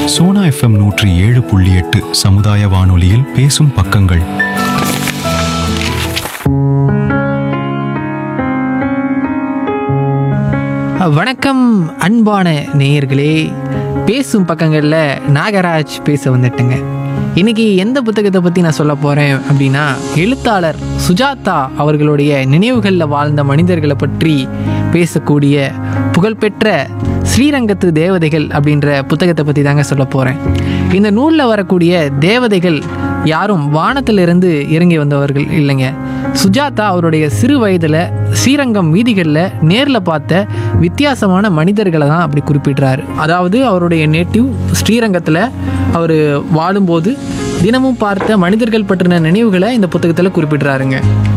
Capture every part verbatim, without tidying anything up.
Sona FM நூற்றி ஏழு புள்ளி எட்டு சமுதாய வானொலியில் பேசும் பக்கங்கள். வணக்கம் அன்பான நேயர்களே, பேசும் பக்கங்களில் நாகராஜ் பேச வந்துட்டேங்க. இன்னைக்கு எந்த புத்தகத்தை பற்றி நான் சொல்ல போகிறேன் அப்படின்னா, எழுத்தாளர் சுஜாதா அவர்களுடைய நினைவுகளில் வாழ்ந்த மனிதர்களை பற்றி பேசக்கூடிய புகழ்பெற்ற ஸ்ரீரங்கத்து தேவதைகள் அப்படின்ற புத்தகத்தை பற்றி தாங்க சொல்ல போகிறேன். இந்த நூலில் வரக்கூடிய தேவதைகள் யாரும் வானத்திலிருந்து இறங்கி வந்தவர்கள் இல்லைங்க. சுஜாதா அவருடைய சிறு வயதில் ஸ்ரீரங்கம் வீதிகளில் நேரில் பார்த்த வித்தியாசமான மனிதர்களை தான் அப்படி குறிப்பிடுறாரு. அதாவது அவருடைய நேட்டிவ் ஸ்ரீரங்கத்தில் அவர் வாழும்போது தினமும் பார்த்த மனிதர்கள் பற்றின நினைவுகளை இந்த புத்தகத்தில் குறிப்பிடுறாருங்க.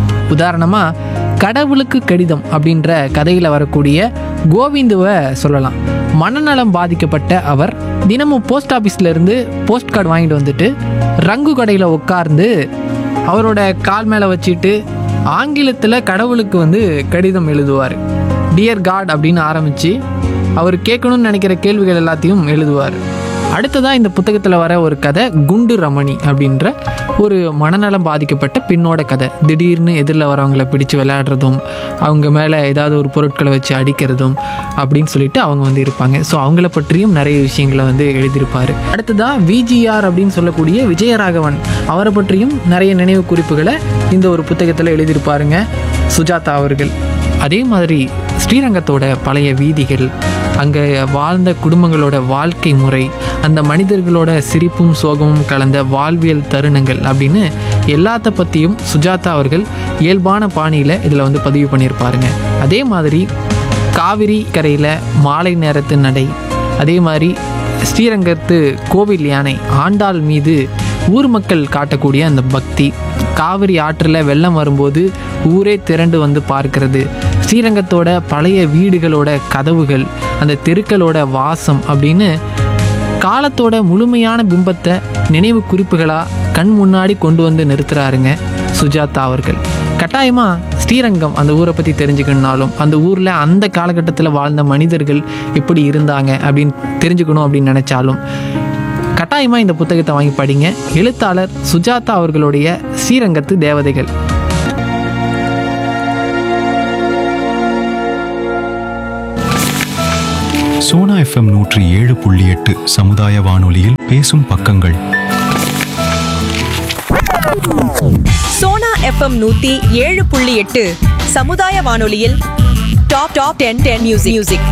உதாரணமாக கடவுளுக்கு கடிதம் அப்படின்ற கதையில் வரக்கூடிய கோவிந்துவை சொல்லலாம். மனநலம் பாதிக்கப்பட்ட அவர் தினமும் போஸ்ட் ஆஃபீஸ்லேருந்து போஸ்ட் கார்டு வாங்கிட்டு வந்துட்டு ரங்கு கடையில் உட்கார்ந்து அவரோட கால் மேலே வச்சுட்டு ஆங்கிலத்தில் கடவுளுக்கு வந்து கடிதம் எழுதுவார். டியர் காட் அப்படின்னு ஆரம்பித்து அவர் கேட்கணும்னு நினைக்கிற கேள்விகள் எல்லாத்தையும் எழுதுவார். அடுத்ததாக இந்த புத்தகத்தில் வர ஒரு கதை குண்டு ரமணி அப்படின்ற ஒரு மனநலம் பாதிக்கப்பட்ட பெண்ணோட கதை. திடீர்னு எதிரில் வரவங்களை பிடிச்சு விளையாடுறதும், அவங்க மேலே ஏதாவது ஒரு பொருட்களை வச்சு அடிக்கிறதும் அப்படின்னு சொல்லிட்டு அவங்க வந்து இருப்பாங்க. ஸோ அவங்கள பற்றியும் நிறைய விஷயங்களை வந்து எழுதியிருப்பார். அடுத்ததாக விஜிஆர் அப்படின்னு சொல்லக்கூடிய விஜயராகவன், அவரை பற்றியும் நிறைய நினைவு குறிப்புகளை இந்த ஒரு புத்தகத்தில் எழுதியிருப்பாருங்க சுஜாதா அவர்கள். அதே மாதிரி ஸ்ரீரங்கத்தோட பழைய வீதிகள், அங்கே வாழ்ந்த குடும்பங்களோட வாழ்க்கை முறை, அந்த மனிதர்களோட சிரிப்பும் சோகமும் கலந்த வாழ்வியல் தருணங்கள் அப்படின்னு எல்லாத்த பற்றியும் சுஜாதா அவர்கள் இயல்பான பாணியில் இதில் வந்து பதிவு பண்ணியிருப்பாருங்க. அதே மாதிரி காவிரி கரையில் மாலை நேரத்து நடை, அதே மாதிரி ஸ்ரீரங்கத்து கோவில் யானை ஆண்டாள் மீது ஊர் மக்கள் காட்டக்கூடிய அந்த பக்தி, காவிரி ஆற்றில் வெள்ளம் வரும்போது ஊரே திரண்டு வந்து பார்க்கிறது, ஸ்ரீரங்கத்தோட பழைய வீடுகளோட கதவுகள், அந்த தெருக்களோட வாசம் அப்படின்னு காலத்தோட முழுமையான பிம்பத்தை நினைவு குறிப்புகளாக கண் முன்னாடி கொண்டு வந்து நிறுத்துறாருங்க சுஜாதா அவர்கள். கட்டாயமாக ஸ்ரீரங்கம் அந்த ஊரை பற்றி தெரிஞ்சுக்கணுன்னாலும், அந்த ஊரில் அந்த காலகட்டத்தில் வாழ்ந்த மனிதர்கள் எப்படி இருந்தாங்க அப்படின்னு தெரிஞ்சுக்கணும் அப்படின்னு நினச்சாலும் கட்டாயமாக இந்த புத்தகத்தை வாங்கி படிங்க. எழுத்தாளர் சுஜாதா அவர்களுடைய ஸ்ரீரங்கத்து தேவதைகள். சோனா எஃப்எம் நூற்றி ஏழு புள்ளி எட்டு சமுதாய வானொலியில் பேசும் பக்கங்கள். சோனா எஃப்எம் நூத்தி ஏழு புள்ளி எட்டு சமுதாய வானொலியில் top top ten ten music music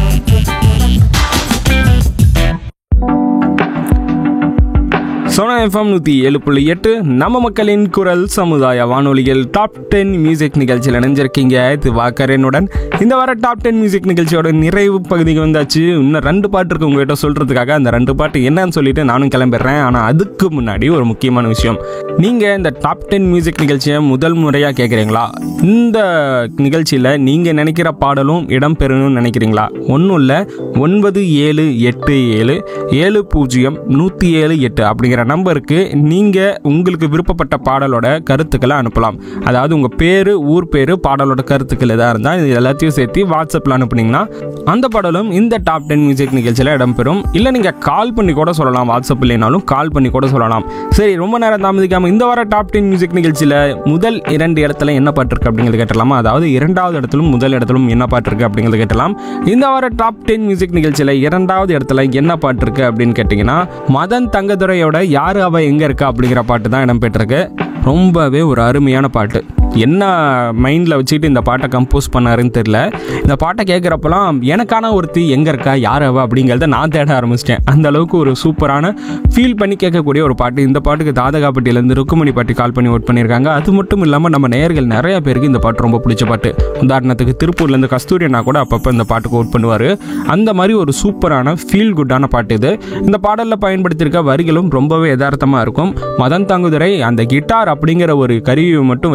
Sona FM நூற்றி ஏழு புள்ளி எட்டு நம்ம மக்களின் குரல் சமுதாய வானொலியில் டாப் டென் மியூசிக் நிகழ்ச்சியில் இணைஞ்சிருக்கீங்க. இது வாக்கரனுடன். இந்த வார டாப் டென் மியூசிக் நிகழ்ச்சியோட நிறைவு பகுதிக்கு வந்தாச்சு. இன்னும் ரெண்டு பாட்டு இருக்கு உங்கள்கிட்ட சொல்கிறதுக்காக. அந்த ரெண்டு பாட்டு என்னன்னு சொல்லிட்டு நானும் கிளம்பிடுறேன். ஆனால் அதுக்கு முன்னாடி ஒரு முக்கியமான விஷயம், நீங்கள் இந்த டாப் டென் மியூசிக் நிகழ்ச்சியை முதல் முறையாக கேட்குறீங்களா? இந்த நிகழ்ச்சியில் நீங்கள் நினைக்கிற பாடலும் இடம் பெறணும்னு நினைக்கிறீங்களா? ஒன்றும் இல்லை, ஒன்பது ஏழு எட்டு ஏழு ஏழு பூஜ்ஜியம் நூற்றி ஏழு எட்டு அப்படிங்கிற நம்பருக்கு நீங்கள் உங்களுக்கு விருப்பப்பட்ட பாடலோட கருத்துக்களை அனுப்பலாம். அதாவது உங்கள் பேர், ஊர் பேர், பாடலோட கருத்துக்கள் எதாக இருந்தால் இது எல்லாத்தையும் சேர்த்து வாட்ஸ்அப்பில் அனுப்புனீங்கன்னா அந்த பாடலும் இந்த டாப் டென் மியூசிக் நிகழ்ச்சியில் இடம்பெறும். இல்லை நீங்கள் கால் பண்ணி கூட சொல்லலாம், வாட்ஸ்அப் இல்லைனாலும் கால் பண்ணி கூட சொல்லலாம். சரி, ரொம்ப நேரம் தாமதிக்காமல் இந்த வார டாப் டென் மியூசிக் நிகழ்ச்சியில் முதல் இரண்டு இடத்துல என்ன பாட்டு இருக்கு அப்படிங்கிறது கேட்டலாமா? அதாவது இரண்டாவது இடத்திலும் முதல் இடத்திலும் என்ன பாட்டு இருக்கு அப்படிங்கிறது கேட்டலாம். இந்த வார டாப் டென் மியூசிக் நிகழ்ச்சியில் இரண்டாவது இடத்துல என்ன பாட்டு இருக்கு அப்படின்னு கேட்டிங்கன்னா, மதன் தங்கதுரையோட யாரு அவ எங்க இருக்கா அப்படிங்கிற பாட்டு தான் இடம்பெற்றிருக்கு. ரொம்பவே ஒரு அருமையான பாட்டு. என்ன மைண்டில் வச்சுக்கிட்டு இந்த பாட்டை கம்போஸ் பண்ணாருன்னு தெரியல. இந்த பாட்டை கேட்குறப்பெல்லாம் எனக்கான ஒருத்தி எங்கே இருக்கா, யார் அவ அப்படிங்கிறத நான் தேட ஆரம்பிச்சிட்டேன். அந்த அளவுக்கு ஒரு சூப்பரான ஃபீல் பண்ணி கேட்கக்கூடிய ஒரு பாட்டு. இந்த பாட்டுக்கு தாதகாப்பட்டியிலேருந்து ருக்குமணி பாட்டி கால் பண்ணி ஓட் பண்ணியிருக்காங்க. அது மட்டும் இல்லாமல் நம்ம நேயர்கள் நிறைய பேருக்கு இந்த பாட்டு ரொம்ப பிடிச்ச பாட்டு. உதாரணத்துக்கு திருப்பூர்லேருந்து கஸ்தூரி அண்ணா கூட அப்பப்போ இந்த பாட்டுக்கு ஓட் பண்ணுவார். அந்த மாதிரி ஒரு சூப்பரான ஃபீல் குட்டான பாட்டு இது. இந்த பாடலில் பயன்படுத்தியிருக்க வரிகளும் ரொம்பவே யதார்த்தமாக இருக்கும். மதன் தங்குதுரை அந்த கிட்டார் அப்படிங்கிற ஒரு கருவியை மட்டும் வச்சு இந்த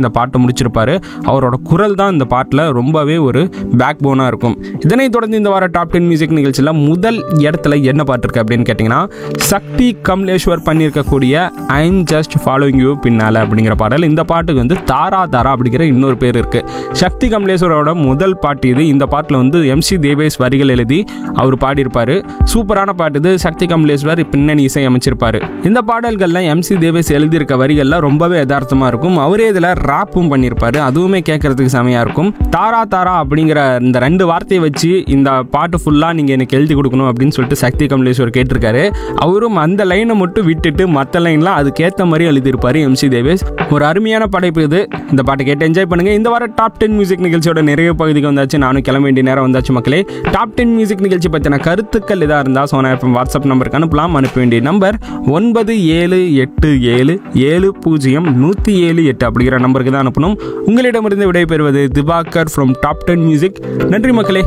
இந்த பாட்டை முடிச்சிருப்பாரு. அவரோட குரல் தான் இந்த பாட்டில் ரொம்பவே ஒரு பேக் போனாக இருக்கும். இதனைத் தொடர்ந்து இந்த வார டாப் டென் மியூசிக் நிகழ்ச்சியில் முதல் இடத்துல என்ன பாட்டு இருக்கு அப்படின்னு கேட்டிங்கன்னா, சக்தி கமலேஸ்வர் பண்ணியிருக்கக்கூடிய I am just following you பின்னால அப்படிங்கிற பாடல். இந்த பாட்டுக்கு வந்து தாரா தாரா அப்படிங்கிற இன்னொரு பேர் இருக்கு. சக்தி கமலேஸ்வரோட முதல் பாட்டு இது. இந்த பாட்டில் வந்து எம்சி தேவேஷ் வரிகள் எழுதி அவர் பாடியிருப்பாரு. சூப்பரான பாட்டு இது. சக்தி கமலேஸ்வர் பின்னணி இசை அமைச்சிருப்பாரு. இந்த பாடல்கள்லாம் எம்சி தேவேஷ் எழுதியிருக்க வரிகள்லாம் ரொம்பவே யதார்த்தமா இருக்கும். அவரே இதில் ராப்பும் பண்ணியிருப்பாரு. அதுவுமே கேட்கறதுக்கு செமையா இருக்கும். தாரா தாரா அப்படிங்கிற இந்த ரெண்டு வார்த்தையை வச்சு இந்த பாட்டு ஃபுல்லாக நீங்கள் எனக்கு எழுதி கொடுக்கணும் அப்படின்னு சொல்லிட்டு சக்தி கமலேஸ்வர் கேட்டிருக்காரு. அவரும் அந்த லைனை மட்டும் விட்டுட்டு மற்ற லைன்லாம் அதுக்கேற்ற மாதிரி எழுதியிருப்பாரு எம்சி தேவேஷ். ஒரு அருமையான படைப்பு இது. இந்த பாட்டை கேட்டு என்ஜாய் பண்ணுங்க. இந்த வார டாப் டென் மியூசிக் நிகழ்ச்சியோட நிறைய பகுதிக்கு வந்தாச்சு. நானும் கிளம்ப வேண்டிய நேரம் வந்தாச்சு மக்களே. டாப் டென் மியூசிக் நிகழ்ச்சி பற்றின கருத்துக்கள் இதாக இருந்தால் சோனா எஃப்எம் வாட்ஸ்அப் நம்பருக்கு அனுப்பலாம். அனுப்ப வேண்டிய நம்பர் ஒன்பது ஏழு எட்டு ஏழு ஏழு பூஜ்ஜியம் நூற்றி ஏழு எட்டு அப்படிங்கிற நம்பருக்கு தான் அனுப்பணும். உங்களிடமிருந்து விடைபெறுவது Diwakar from top ten music. நன்றி மக்களே.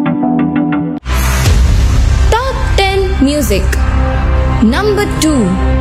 Top ten Music Number two.